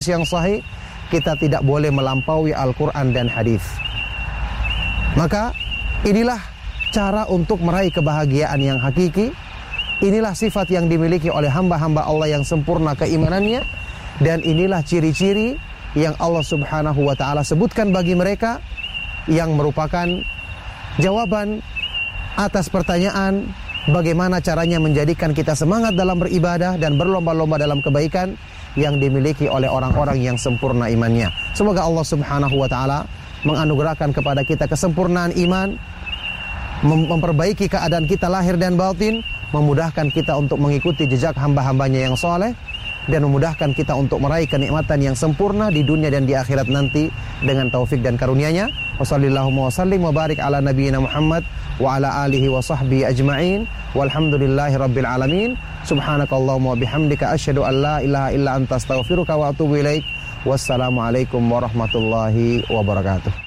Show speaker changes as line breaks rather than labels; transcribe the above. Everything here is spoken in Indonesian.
yang sahih, kita tidak boleh melampaui Al-Quran dan hadis. Maka inilah cara untuk meraih kebahagiaan yang hakiki. Inilah sifat yang dimiliki oleh hamba-hamba Allah yang sempurna keimanannya. Dan inilah ciri-ciri yang Allah subhanahu wa ta'ala sebutkan bagi mereka, yang merupakan jawaban atas pertanyaan bagaimana caranya menjadikan kita semangat dalam beribadah dan berlomba-lomba dalam kebaikan yang dimiliki oleh orang-orang yang sempurna imannya. Semoga Allah subhanahu wa ta'ala menganugerahkan kepada kita kesempurnaan iman, memperbaiki keadaan kita lahir dan batin, memudahkan kita untuk mengikuti jejak hamba-hambanya yang soleh, dan memudahkan kita untuk meraih kenikmatan yang sempurna di dunia dan di akhirat nanti dengan taufik dan karunia-Nya. Wassallallahu wasallim wa barik ala nabiyyina Muhammad wa ala alihi wa sahbihi ajma'in. Walhamdulillahi rabbil alamin. Subhanakallahumma wa bihamdika asyhadu an la ilaha illa anta astaghfiruka wa atubu ilaik. Wassalamualaikum warahmatullahi wabarakatuh.